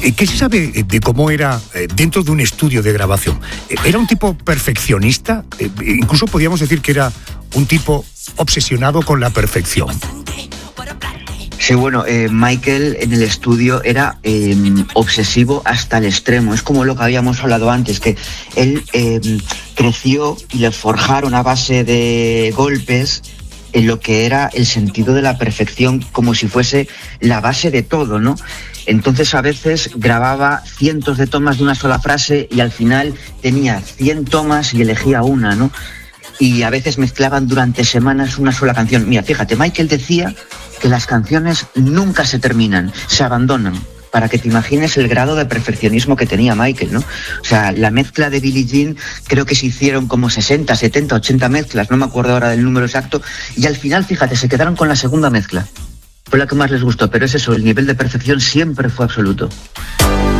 ¿Qué se sabe de cómo era dentro de un estudio de grabación? ¿Era un tipo perfeccionista? Incluso podríamos decir que era un tipo obsesionado con la perfección. Sí, bueno, Michael en el estudio era obsesivo hasta el extremo. Es como lo que habíamos hablado antes, que él creció y le forjaron a base de golpes en lo que era el sentido de la perfección, como si fuese la base de todo, ¿no? Entonces a veces grababa cientos de tomas de una sola frase y al final tenía 100 tomas y elegía una, ¿no? Y a veces mezclaban durante semanas una sola canción. Mira, fíjate, Michael decía que las canciones nunca se terminan, se abandonan, para que te imagines el grado de perfeccionismo que tenía Michael, ¿no? O sea, la mezcla de Billie Jean, creo que se hicieron como 60, 70, 80 mezclas, no me acuerdo ahora del número exacto, y al final, fíjate, se quedaron con la segunda mezcla. Fue la que más les gustó, pero es eso, el nivel de perfección siempre fue absoluto.